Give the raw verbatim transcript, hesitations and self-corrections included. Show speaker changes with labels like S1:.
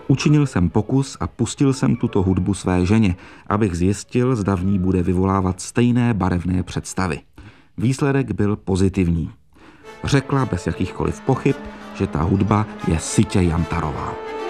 S1: Učinil jsem pokus a pustil jsem tuto hudbu své ženě, abych zjistil, zda v ní bude vyvolávat stejné barevné představy. Výsledek byl pozitivní. Řekla bez jakýchkoliv pochyb, že ta hudba je sytě jantarová.